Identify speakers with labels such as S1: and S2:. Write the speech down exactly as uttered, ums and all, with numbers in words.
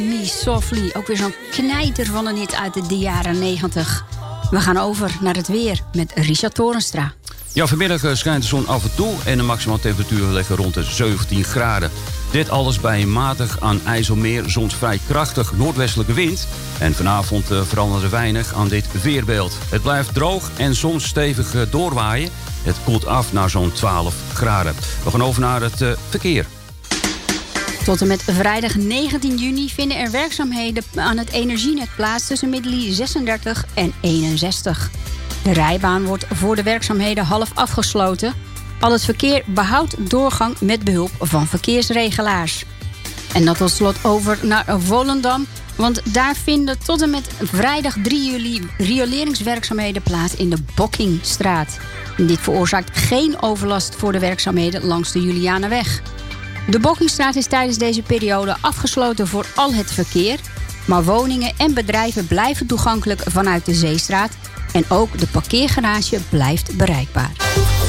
S1: Me Softly. Ook weer zo'n knijter van een hit uit de jaren negentig. We gaan over naar het weer met Richard Torenstra.
S2: Ja, vanmiddag schijnt de zon af en toe en de maximale temperatuur liggen rond de zeventien graden. Dit alles bij een matig aan IJsselmeer soms vrij krachtig noordwestelijke wind. En vanavond uh, verandert er weinig aan dit weerbeeld. Het blijft droog en soms stevig uh, doorwaaien. Het koelt af naar zo'n twaalf graden. We gaan over naar het uh, verkeer.
S1: Tot en met vrijdag negentien juni vinden er werkzaamheden aan het energienet plaats tussen middelen zesendertig en eenenzestig. De rijbaan wordt voor de werkzaamheden half afgesloten. Al het verkeer behoudt doorgang met behulp van verkeersregelaars. En dan tot slot over naar Volendam. Want daar vinden tot en met vrijdag drie juli rioleringswerkzaamheden plaats in de Bokkingstraat. En dit veroorzaakt geen overlast voor de werkzaamheden langs de Julianaweg. De Bokkingstraat is tijdens deze periode afgesloten voor al het verkeer. Maar woningen en bedrijven blijven toegankelijk vanuit de Zeestraat. En ook de parkeergarage blijft bereikbaar.